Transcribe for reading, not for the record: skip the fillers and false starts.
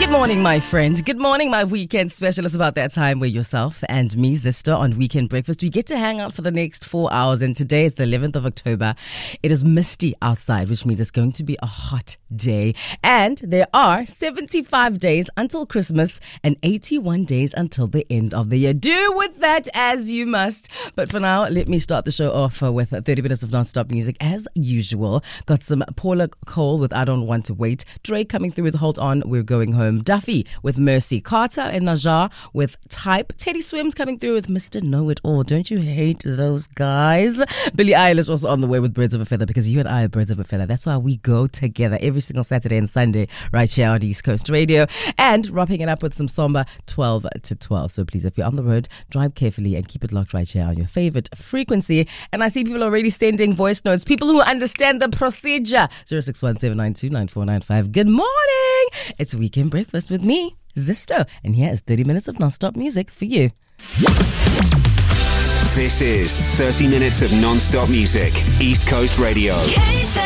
Good morning, my friend. Good morning, my weekend specialist. About that time where yourself and me, Zister, on Weekend Breakfast, we get to hang out for the next 4 hours. And today is the 11th of October. It is misty outside, which means it's going to be a hot day. And there are 75 days until Christmas and 81 days until the end of the year. Do with that as you must. But for now, let me start the show off with 30 minutes of non-stop music as usual. Got some Paula Cole with I Don't Want to Wait. Drake coming through with Hold On, We're Going Home. Duffy with Mercy. Carter and Najar with Type. Teddy Swims coming through with Mr. Know It All. Don't you hate those guys? Billie Eilish also on the way with Birds of a Feather, because you and I are birds of a feather. That's why we go together every single Saturday and Sunday right here on East Coast Radio. And wrapping it up with some Somba 12 to 12. So please, if you're on the road, drive carefully and keep it locked right here on your favorite frequency. And I see people already sending voice notes. People who understand the procedure. 0617929495. Good morning. It's Weekend Breakfast with me, Zisto. And here is 30 minutes of non-stop music for you. This is 30 minutes of non-stop music. East Coast Radio.